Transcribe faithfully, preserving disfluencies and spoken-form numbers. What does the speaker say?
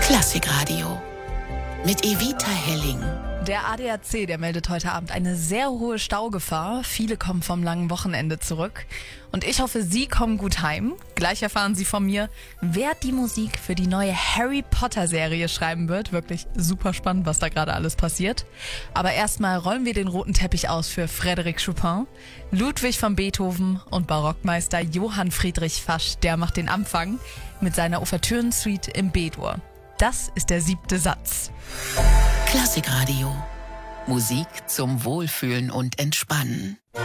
Klassikradio mit Evita Helling. Der A D A C, der meldet heute Abend eine sehr hohe Staugefahr. Viele kommen vom langen Wochenende zurück. Und ich hoffe, Sie kommen gut heim. Gleich erfahren Sie von mir, wer die Musik für die neue Harry Potter Serie schreiben wird. Wirklich super spannend, was da gerade alles passiert. Aber erstmal rollen wir den roten Teppich aus für Frédéric Chopin, Ludwig van Beethoven und Barockmeister Johann Friedrich Fasch. Der macht den Anfang mit seiner Ouvertüren-Suite im B-Dur. Das ist der siebte Satz. Klassikradio. Musik zum Wohlfühlen und Entspannen.